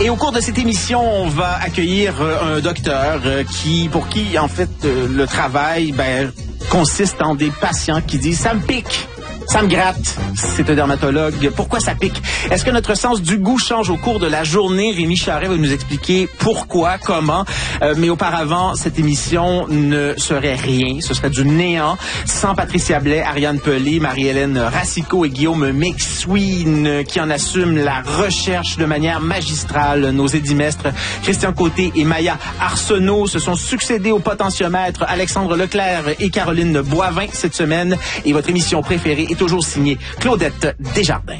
Et au cours de cette émission, on va accueillir un docteur pour qui, en fait, le travail consiste en des patients qui disent « ça me pique ». Ça me gratte. C'est un dermatologue. Pourquoi ça pique? Est-ce que notre sens du goût change au cours de la journée? Rémi Charret va nous expliquer pourquoi, comment. Mais auparavant, cette émission ne serait rien. Ce serait du néant sans Patricia Blais, Ariane Pelé, Marie-Hélène Racicot et Guillaume McSween qui en assument la recherche de manière magistrale. Nos édimestres Christian Côté et Maya Arsenault se sont succédés au potentiomètre Alexandre Leclerc et Caroline Boivin cette semaine. Et votre émission préférée est toujours signée Claudette Desjardins.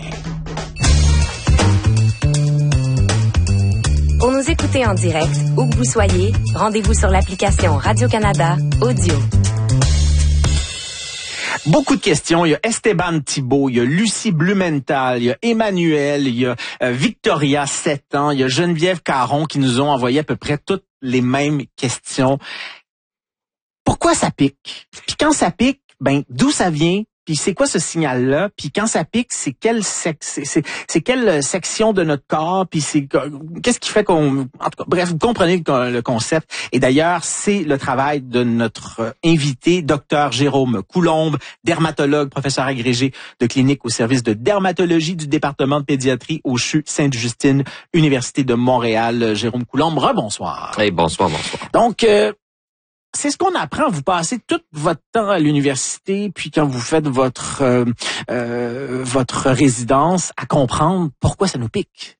Pour nous écouter en direct, où que vous soyez, rendez-vous sur l'application Radio-Canada Audio. Beaucoup de questions. Il y a Esteban Thibault, il y a Lucie Blumenthal, il y a Emmanuel, il y a Victoria, 7 ans, il y a Geneviève Caron qui nous ont envoyé à peu près toutes les mêmes questions. Pourquoi ça pique? Puis quand ça pique, d'où ça vient? Puis c'est quoi ce signal-là? Puis quand ça pique, c'est quelle section de notre corps? Puis qu'est-ce qui fait qu'on... En tout cas, bref, vous comprenez le concept. Et d'ailleurs, c'est le travail de notre invité, Dr Jérôme Coulombe, dermatologue, professeur agrégé de clinique au service de dermatologie du département de pédiatrie au CHU Sainte-Justine, Université de Montréal. Jérôme Coulombe, rebonsoir. Hey, bonsoir. Donc, c'est ce qu'on apprend. Vous passez tout votre temps à l'université, puis quand vous faites votre résidence, à comprendre pourquoi ça nous pique.